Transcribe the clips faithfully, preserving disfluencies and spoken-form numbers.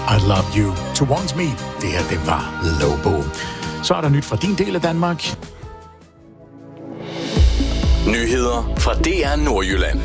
I Love You Towards Me. Det her, det var Lobo. Så er der nyt fra din del af Danmark. Nyheder fra D R Nordjylland.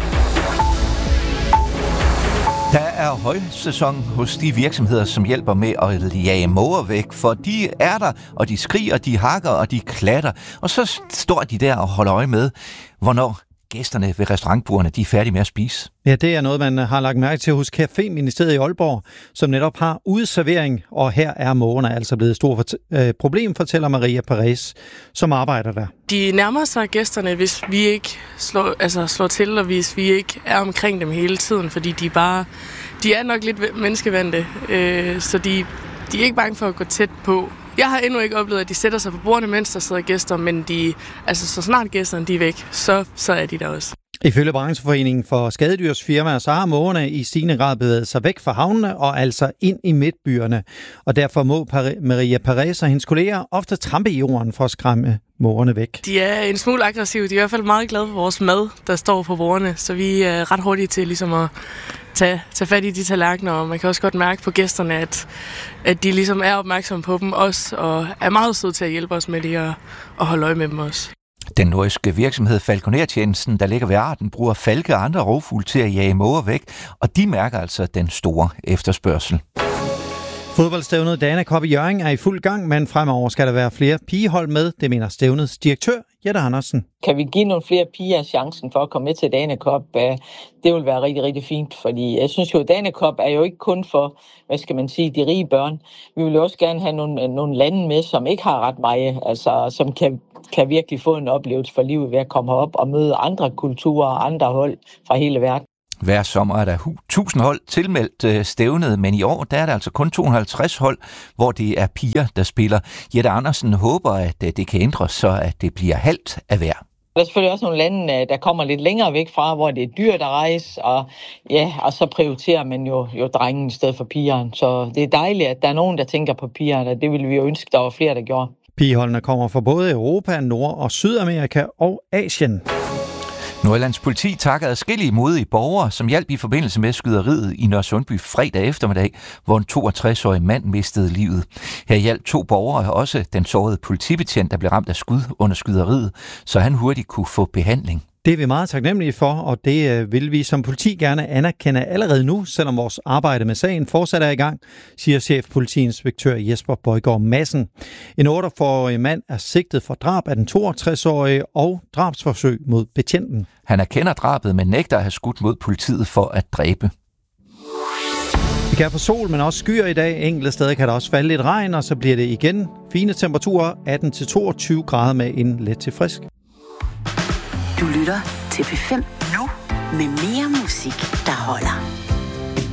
Der er højsæson hos de virksomheder, som hjælper med at jage måger væk, for de er der, og de skriger, de hakker, og de klatter. Og så står de der og holder øje med, hvornår gæsterne ved restaurantbordene, de er færdige med at spise. Ja, det er noget, man har lagt mærke til hos Caféministeriet i Aalborg, som netop har udeservering, og her er mågerne altså blevet et stort øh, problem, fortæller Maria Perez, som arbejder der. De nærmer sig gæsterne, hvis vi ikke slår, altså slår til, og hvis vi ikke er omkring dem hele tiden, fordi de bare, de er nok lidt menneskevandte, øh, så de, de er ikke bange for at gå tæt på. Jeg har endnu ikke oplevet, at de sætter sig på bordene, mens der sidder gæster, men de, altså, så snart gæsterne de er væk, så, så er de der også. Ifølge brancheforeningen for skadedyrsfirmaer, så har mågerne i stigende grad bevæget sig væk fra havnene og altså ind i midtbyerne. Og derfor må Maria Perez og hendes kolleger ofte trampe i jorden for at skræmme mågerne væk. De er en smule aggressive. De er i hvert fald meget glade for vores mad, der står på bordene, så vi er ret hurtige til ligesom at tage, tage fat i de tallerkener, og man kan også godt mærke på gæsterne, at, at de ligesom er opmærksomme på dem også, og er meget søde til at hjælpe os med det og, og holde øje med dem også. Den norske virksomhed Falconer-tjenesten, der ligger ved arten, bruger falke og andre rovfugle til at jage måger væk, og de mærker altså den store efterspørgsel. Fodboldstævnet Dana Cup i Hjørring er i fuld gang, men fremover skal der være flere pigehold med, det mener stævnets direktør, Jette Andersen. Kan vi give nogle flere piger chancen for at komme med til Dana Cup? Det vil være rigtig, rigtig fint, fordi jeg synes jo, at Dana Cup er jo ikke kun for, hvad skal man sige, de rige børn. Vi vil jo også gerne have nogle, nogle lande med, som ikke har ret meget, altså som kan, kan virkelig få en oplevelse for livet ved at komme herop og møde andre kulturer og andre hold fra hele verden. Hver sommer er der tusind hold tilmeldt stævnet, men i år der er der altså kun to hundrede og halvtreds hold, hvor det er piger, der spiller. Jette Andersen håber, at det kan ændres, så at det bliver halvt af hver. Der er selvfølgelig også nogle lande, der kommer lidt længere væk fra, hvor det er dyrt at rejse, og, ja, og så prioriterer man jo, jo drengen i stedet for pigeren. Så det er dejligt, at der er nogen, der tænker på pigerne, og det ville vi jo ønske, der var flere, der gjorde. Pigeholdene kommer fra både Europa, Nord- og Sydamerika og Asien. Nordjyllands politi takker adskillige modige borgere, som hjalp i forbindelse med skyderiet i Nørresundby fredag eftermiddag, hvor en toogtres-årig mand mistede livet. Her hjalp to borgere, også den sårede politibetjent, der blev ramt af skud under skyderiet, så han hurtigt kunne få behandling. Det er vi meget taknemmelige for, og det vil vi som politi gerne anerkende allerede nu, selvom vores arbejde med sagen fortsat er i gang, siger chefpolitiinspektør Jesper Bøjgaard Madsen. En otteogfyrre-årig mand er sigtet for drab af den toogtres-årige og drabsforsøg mod betjenten. Han erkender drabet, men nægter at have skudt mod politiet for at dræbe. Vi kan få sol, men også skyer i dag. Enkelte steder kan der også falde lidt regn, og så bliver det igen fine temperaturer, atten til toogtyve grader med en let til frisk. Du lytter til P fem nu med mere musik, der holder.